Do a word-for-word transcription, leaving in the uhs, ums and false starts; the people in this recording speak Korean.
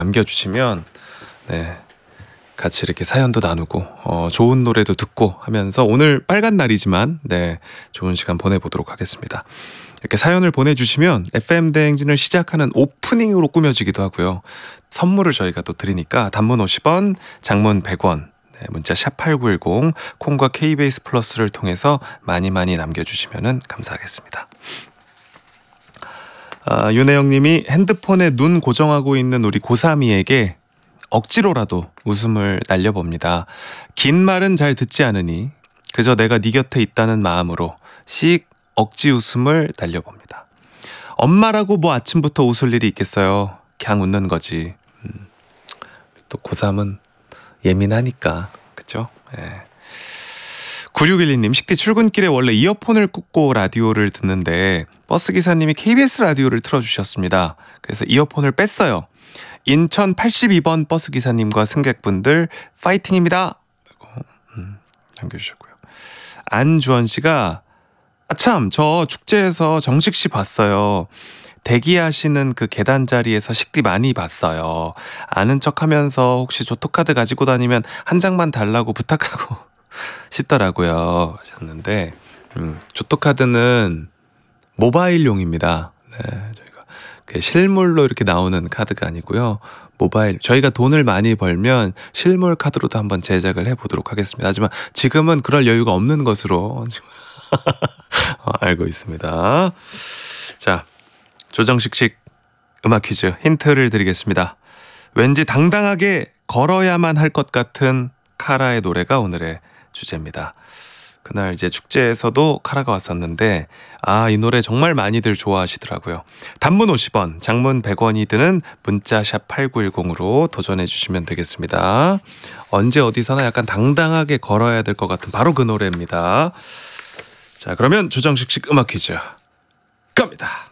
남겨주시면 네, 같이 이렇게 사연도 나누고 어, 좋은 노래도 듣고 하면서 오늘 빨간 날이지만 네, 좋은 시간 보내보도록 하겠습니다. 이렇게 사연을 보내주시면 에프엠 대행진을 시작하는 오프닝으로 꾸며지기도 하고요. 선물을 저희가 또 드리니까 단문 오십 원, 장문 백 원, 네, 문자 샵팔구일공, 콩과 케이비에스 플러스를 통해서 많이 많이 남겨주시면 감사하겠습니다. 아, 윤혜영님이 핸드폰에 눈 고정하고 있는 우리 고삼이에게 억지로라도 웃음을 날려봅니다. 긴 말은 잘 듣지 않으니 그저 내가 네 곁에 있다는 마음으로 씩 억지 웃음을 날려봅니다. 엄마라고 뭐 아침부터 웃을 일이 있겠어요. 그냥 웃는 거지. 음, 또 고삼은 예민하니까 그쵸? 예. 구육일이 님 식디 출근길에 원래 이어폰을 꽂고 라디오를 듣는데 버스 기사님이 케이비에스 라디오를 틀어주셨습니다. 그래서 이어폰을 뺐어요. 인천 팔십이 번 버스 기사님과 승객분들 파이팅입니다. 음, 남겨주셨고요. 안주원 씨가 아참 저 축제에서 정식 씨 봤어요. 대기하시는 그 계단 자리에서 식디 많이 봤어요. 아는 척하면서 혹시 조토카드 가지고 다니면 한 장만 달라고 부탁하고 싶더라고요. 하셨는데 음, 조토카드는 모바일용입니다. 네, 저희가 실물로 이렇게 나오는 카드가 아니고요. 모바일 저희가 돈을 많이 벌면 실물 카드로도 한번 제작을 해보도록 하겠습니다. 하지만 지금은 그럴 여유가 없는 것으로 어, 알고 있습니다. 자, 조정식식 음악 퀴즈 힌트를 드리겠습니다. 왠지 당당하게 걸어야만 할 것 같은 카라의 노래가 오늘의 주제입니다. 그날 이제 축제에서도 카라가 왔었는데 아, 이 노래 정말 많이들 좋아하시더라고요. 단문 오십 원, 장문 백 원이 드는 문자 샵 팔구일공으로 도전해 주시면 되겠습니다. 언제 어디서나 약간 당당하게 걸어야 될 것 같은 바로 그 노래입니다. 자, 그러면 조정식식 음악 퀴즈 갑니다.